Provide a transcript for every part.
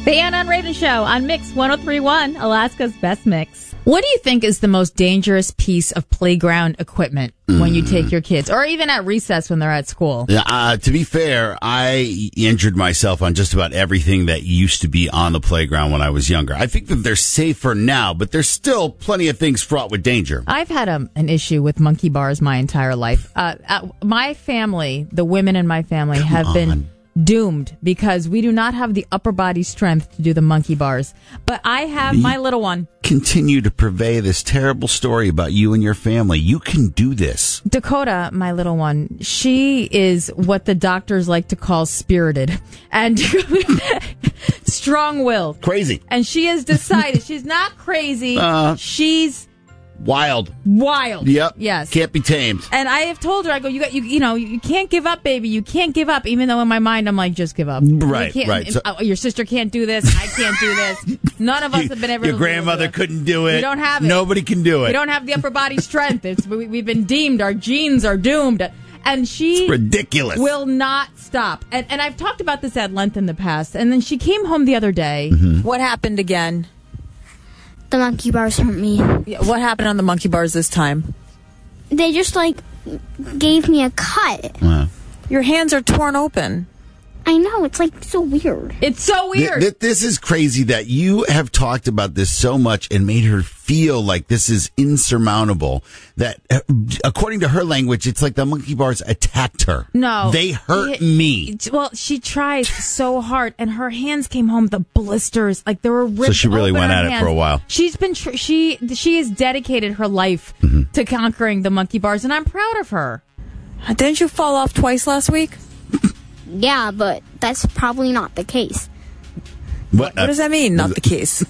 The Ann and Raven Show on Mix 103.1, Alaska's best mix. What do you think is the most dangerous piece of playground equipment when you take your kids, or even at recess when they're at school? To be fair, I injured myself on just about everything that used to be on the playground when I was younger. I think that they're safer now, but there's still plenty of things fraught with danger. I've had an issue with monkey bars my entire life. My family, the women in my family, have been doomed because we do not have the upper body strength to do the monkey bars. But I have my little one. Continue to purvey this terrible story about you and your family. You can do this. Dakota, my little one, she is what the doctors like to call spirited and strong-willed. Crazy. And she has decided she's not crazy. She's wild. Yep. Yes. Can't be tamed. And I have told her, I go, you can't give up, baby. You can't give up. Even though in my mind I'm like, just give up. Right. So, your sister can't do this. I can't do this. None of us have been able to do this. Your grandmother couldn't do it. We don't have it. Nobody can do it. We don't have the upper body strength. We've been deemed. Our genes are doomed. And she it's ridiculous. Will not stop. And I've talked about this at length in the past. And then she came home the other day. Mm-hmm. What happened again? The monkey bars hurt me. Yeah, what happened on the monkey bars this time? They just, gave me a cut. Wow. Your hands are torn open. I know. It's, so weird. It's so weird. This is crazy that you have talked about this so much and made her feel like this is insurmountable. That, according to her language, it's like the monkey bars attacked her. No. They hurt me. Well, she tried so hard, and her hands came home with the blisters. They were ripped. So she really went at it for a while. She's been, she has dedicated her life to conquering the monkey bars, and I'm proud of her. Didn't you fall off twice last week? Yeah, but that's probably not the case. What does that mean, not the case?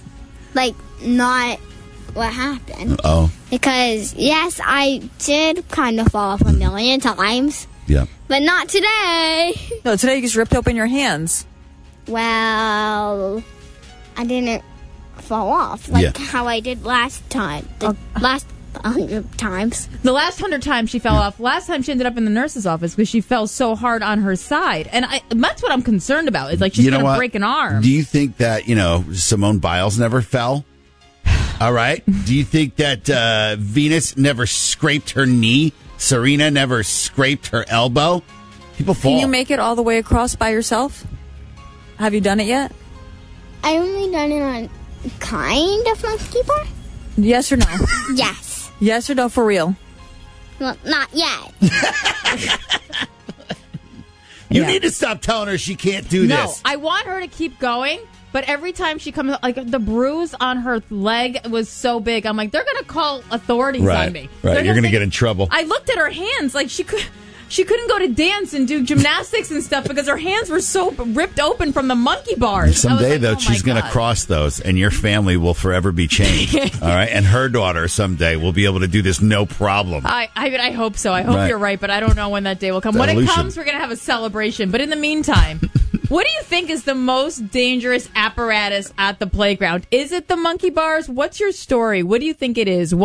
Not what happened. Oh. Because, yes, I did kind of fall off a million times. Yeah. But not today. No, today you just ripped open your hands. Well, I didn't fall off how I did last time. Last 100 times. The last 100 times she fell off. Last time she ended up in the nurse's office because she fell so hard on her side. And that's what I'm concerned about. Is she's going to break an arm. Do you think that, Simone Biles never fell? All right. Do you think that Venus never scraped her knee? Serena never scraped her elbow? People fall. Can you make it all the way across by yourself? Have you done it yet? I only done it on kind of monkey bar. Yes or no? Yes. Yes or no, for real? Well, not yet. You need to stop telling her she can't do this. No, I want her to keep going, but every time she comes, the bruise on her leg was so big. I'm like, they're going to call authorities on me. Right, you're going to get in trouble. I looked at her hands, she couldn't go to dance and do gymnastics and stuff because her hands were so ripped open from the monkey bars. Someday, though, she's going to cross those, and your family will forever be changed. All right, and her daughter someday will be able to do this no problem. I hope so. I hope you're right, but I don't know when that day will come. When it comes, we're going to have a celebration. But in the meantime, what do you think is the most dangerous apparatus at the playground? Is it the monkey bars? What's your story? What do you think it is?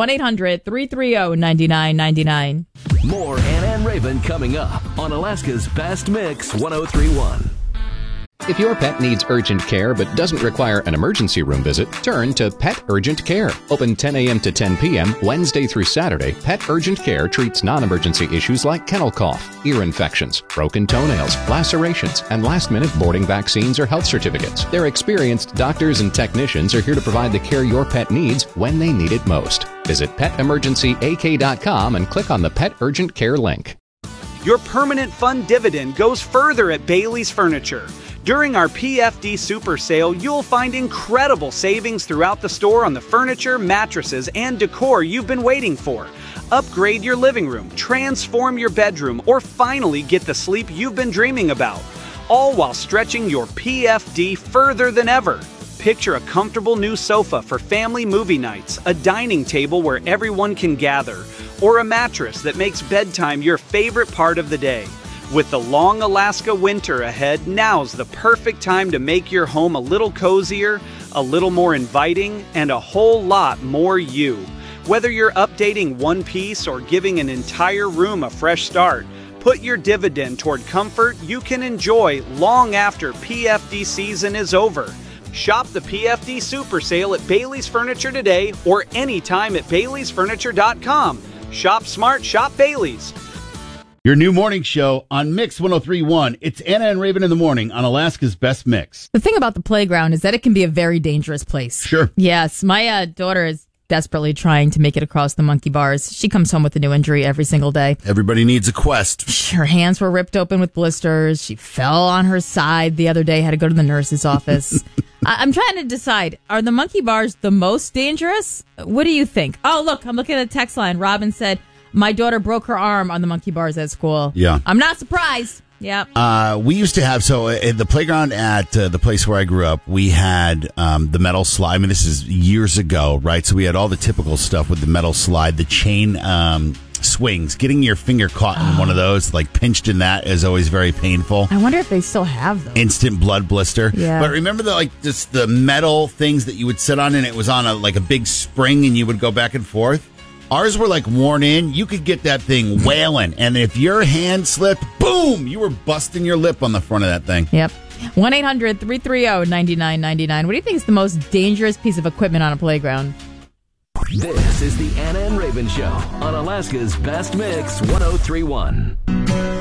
1-800-330-9999. More Ann and Raven coming up on Alaska's Best Mix 103.1. If your pet needs urgent care but doesn't require an emergency room visit, turn to Pet Urgent Care. Open 10 a.m. to 10 p.m. Wednesday through Saturday, Pet Urgent Care treats non-emergency issues like kennel cough, ear infections, broken toenails, lacerations, and last-minute boarding vaccines or health certificates. Their experienced doctors and technicians are here to provide the care your pet needs when they need it most. Visit PetEmergencyAK.com and click on the Pet Urgent Care link. Your permanent fund dividend goes further at Bailey's Furniture. During our PFD Super Sale, you'll find incredible savings throughout the store on the furniture, mattresses, and decor you've been waiting for. Upgrade your living room, transform your bedroom, or finally get the sleep you've been dreaming about. All while stretching your PFD further than ever. Picture a comfortable new sofa for family movie nights, a dining table where everyone can gather, or a mattress that makes bedtime your favorite part of the day. With the long Alaska winter ahead, now's the perfect time to make your home a little cozier, a little more inviting, and a whole lot more you. Whether you're updating one piece or giving an entire room a fresh start, put your dividend toward comfort you can enjoy long after PFD season is over. Shop the PFD Super Sale at Bailey's Furniture today or anytime at Bailey'sFurniture.com. Shop smart, shop Bailey's. Your new morning show on Mix 103.1. It's Anna and Raven in the morning on Alaska's Best Mix. The thing about the playground is that it can be a very dangerous place. Sure. Yes, my daughter is desperately trying to make it across the monkey bars. She comes home with a new injury every single day. Everybody needs a quest. Her hands were ripped open with blisters. She fell on her side the other day, had to go to the nurse's office. I'm trying to decide, are the monkey bars the most dangerous? What do you think? Oh, look, I'm looking at the text line. Robin said, my daughter broke her arm on the monkey bars at school. Yeah. I'm not surprised. Yeah. We used to have, at the playground at the place where I grew up, we had the metal slide. I mean, this is years ago, right? So we had all the typical stuff with the metal slide, the chain swings. Getting your finger caught in one of those, like pinched in that, is always very painful. I wonder if they still have those. Instant blood blister. Yeah. But remember just the metal things that you would sit on, and it was on a big spring, and you would go back and forth? Ours were worn in. You could get that thing wailing, and if your hand slipped, boom, you were busting your lip on the front of that thing. Yep. 1-800-330-9999. What do you think is the most dangerous piece of equipment on a playground? This is the Anna and Raven Show on Alaska's Best Mix 103.1.